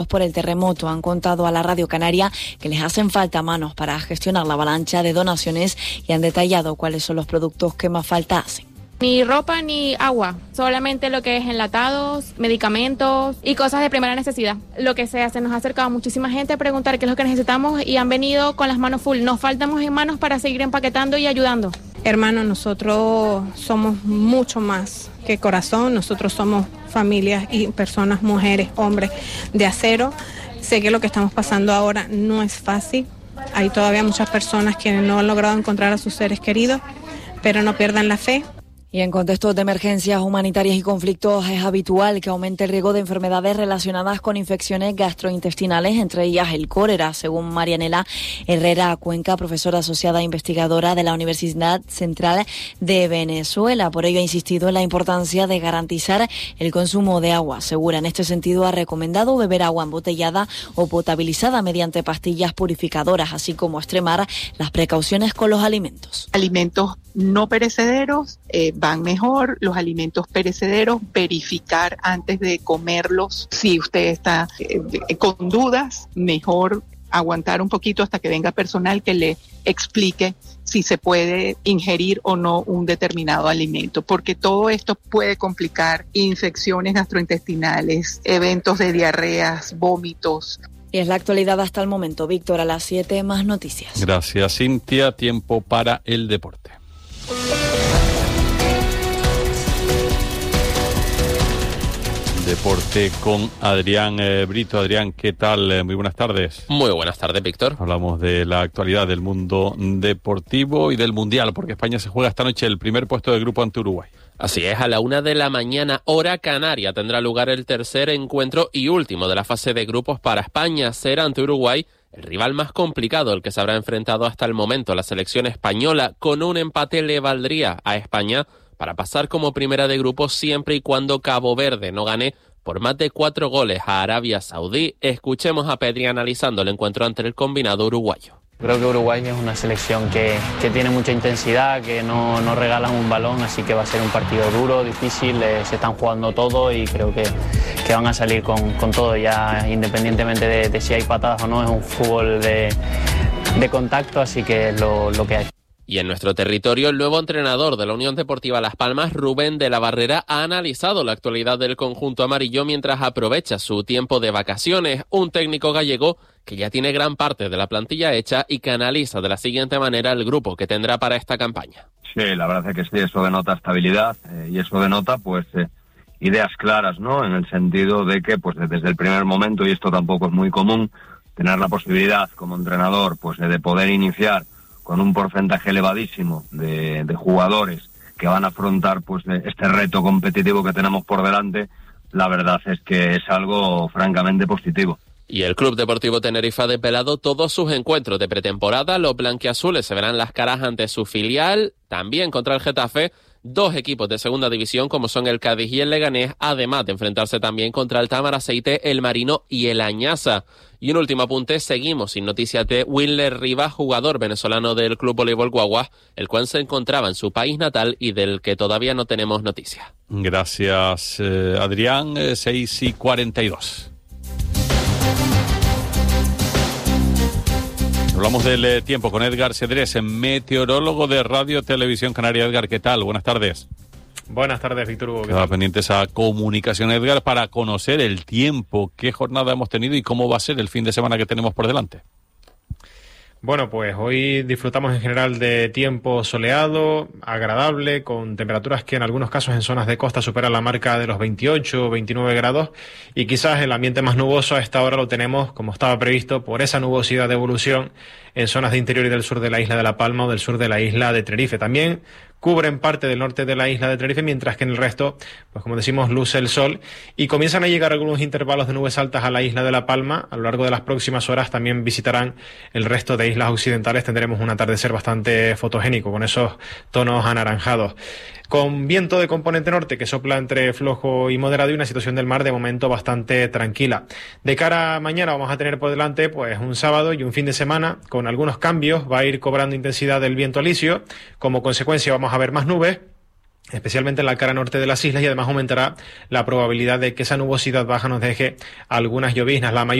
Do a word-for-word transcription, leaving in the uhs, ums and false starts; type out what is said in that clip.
por el terremoto han contado a la Radio Canaria que les hacen falta manos para gestionar la avalancha de donaciones y han detallado cuáles son los productos que más falta hacen. Ni ropa ni agua, solamente lo que es enlatados, medicamentos y cosas de primera necesidad. Lo que sea, se nos ha acercado muchísima gente a preguntar qué es lo que necesitamos y han venido con las manos full. Nos faltamos en manos para seguir empaquetando y ayudando. Hermano, nosotros somos mucho más que corazón, nosotros somos familias y personas, mujeres, hombres de acero. Sé que lo que estamos pasando ahora no es fácil, hay todavía muchas personas que no han logrado encontrar a sus seres queridos, pero no pierdan la fe. Y en contextos de emergencias humanitarias y conflictos es habitual que aumente el riesgo de enfermedades relacionadas con infecciones gastrointestinales, entre ellas el cólera, según Marianela Herrera Cuenca, profesora asociada e investigadora de la Universidad Central de Venezuela. Por ello ha insistido en la importancia de garantizar el consumo de agua segura. En este sentido ha recomendado beber agua embotellada o potabilizada mediante pastillas purificadoras, así como extremar las precauciones con los alimentos. Alimentos no perecederos eh, van mejor, los alimentos perecederos, verificar antes de comerlos. Si usted está eh, con dudas, mejor aguantar un poquito hasta que venga personal que le explique si se puede ingerir o no un determinado alimento, porque todo esto puede complicar infecciones gastrointestinales, eventos de diarreas, vómitos. Y es la actualidad hasta el momento. Víctor, a las siete más noticias. Gracias, Cintia. Tiempo para el deporte. Deporte con Adrián eh, Brito. Adrián, ¿qué tal? Eh, muy buenas tardes. Muy buenas tardes, Víctor. Hablamos de la actualidad del mundo deportivo y del Mundial, porque España se juega esta noche el primer puesto del grupo ante Uruguay. Así es, a la una de la mañana, hora canaria, tendrá lugar el tercer encuentro y último de la fase de grupos para España. Será ante Uruguay el rival más complicado, el que se habrá enfrentado hasta el momento. La selección española, con un empate, le valdría a España para pasar como primera de grupo siempre y cuando Cabo Verde no gane por más de cuatro goles a Arabia Saudí. Escuchemos a Pedri analizando el encuentro ante el combinado uruguayo. Creo que Uruguay es una selección que, que tiene mucha intensidad, que no, no regalan un balón, así que va a ser un partido duro, difícil, eh, se están jugando todo y creo que, que van a salir con, con todo, ya independientemente de, de si hay patadas o no, es un fútbol de, de contacto, así que es lo, lo que hay. Y en nuestro territorio, el nuevo entrenador de la Unión Deportiva Las Palmas, Rubén de la Barrera, ha analizado la actualidad del conjunto amarillo mientras aprovecha su tiempo de vacaciones. Un técnico gallego que ya tiene gran parte de la plantilla hecha y que analiza de la siguiente manera el grupo que tendrá para esta campaña. Sí, la verdad es que sí, eso denota estabilidad eh, y eso denota pues eh, ideas claras, ¿no? En el sentido de que pues desde el primer momento, y esto tampoco es muy común, tener la posibilidad como entrenador pues de poder iniciar con un porcentaje elevadísimo de, de jugadores que van a afrontar pues este reto competitivo que tenemos por delante, la verdad es que es algo francamente positivo. Y el Club Deportivo Tenerife ha desvelado todos sus encuentros de pretemporada. Los blanquiazules se verán las caras ante su filial, también contra el Getafe, dos equipos de segunda división como son el Cádiz y el Leganés, además de enfrentarse también contra el Tamaraceite, el Marino y el Añasa. Y un último apunte, seguimos sin noticias de Winler Rivas, jugador venezolano del Club Voleibol Guaguas, el cual se encontraba en su país natal y del que todavía no tenemos noticias. Gracias, eh, Adrián. Eh, seis y cuarenta y dos. Hablamos del eh, tiempo con Edgar Cedrés, meteorólogo de Radio Televisión Canaria. Edgar, ¿qué tal? Buenas tardes. Buenas tardes, Víctor Hugo. Queda pendiente esa comunicación, Edgar, para conocer el tiempo, qué jornada hemos tenido y cómo va a ser el fin de semana que tenemos por delante. Bueno, pues hoy disfrutamos en general de tiempo soleado, agradable, con temperaturas que en algunos casos en zonas de costa superan la marca de los veintiocho o veintinueve grados, y quizás el ambiente más nuboso a esta hora lo tenemos, como estaba previsto, por esa nubosidad de evolución en zonas de interior y del sur de la isla de La Palma o del sur de la isla de Tenerife. También cubren parte del norte de la isla de Tenerife, mientras que en el resto, pues como decimos, luce el sol y comienzan a llegar algunos intervalos de nubes altas a la isla de La Palma. A lo largo de las próximas horas también visitarán el resto de islas occidentales. Tendremos un atardecer bastante fotogénico con esos tonos anaranjados. Con viento de componente norte que sopla entre flojo y moderado y una situación del mar de momento bastante tranquila. De cara a mañana vamos a tener por delante pues un sábado y un fin de semana con algunos cambios. Va a ir cobrando intensidad el viento alisio. Como consecuencia vamos a ver más nubes. especialmente en la cara norte de las islas, y además aumentará la probabilidad de que esa nubosidad baja nos deje algunas lloviznas. La mayor